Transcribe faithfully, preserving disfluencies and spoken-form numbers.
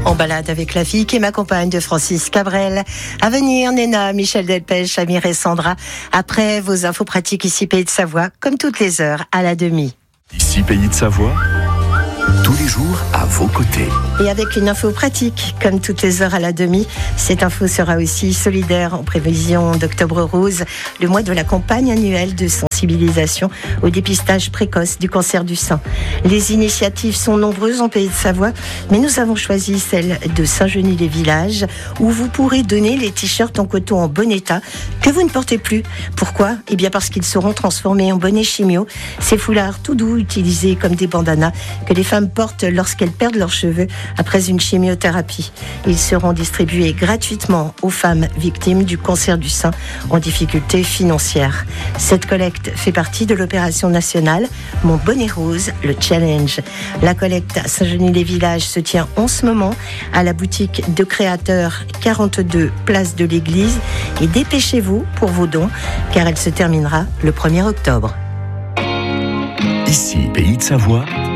En balade avec la fille qui est ma compagne de Francis Cabrel. À venir, Néna, Michel Delpech, Amir et Sandra. Après, vos infos pratiques ici, Pays de Savoie, comme toutes les heures, à la demi. Ici, Pays de Savoie, tous les jours à vos côtés. Et avec une info pratique, comme toutes les heures à la demi, cette info sera aussi solidaire en prévision d'Octobre Rose, le mois de la campagne annuelle de sensibilisation au dépistage précoce du cancer du sein. Les initiatives sont nombreuses en Pays de Savoie, mais nous avons choisi celle de Saint-Genis-les-Villages, où vous pourrez donner les t-shirts en coton en bon état que vous ne portez plus. Pourquoi ? Eh bien parce qu'ils seront transformés en bonnets chimio, ces foulards tout doux utilisés comme des bandanas que les femmes portent lorsqu'elles perdent leurs cheveux après une chimiothérapie. Ils seront distribués gratuitement aux femmes victimes du cancer du sein en difficulté financière. Cette collecte fait partie de l'opération nationale Mon bonnet rose, le challenge. La collecte à Saint-Genis-les-Villages se tient en ce moment à la boutique de créateurs quarante-deux place de l'Église et dépêchez-vous pour vos dons car elle se terminera le premier octobre. Ici, Pays de Savoie,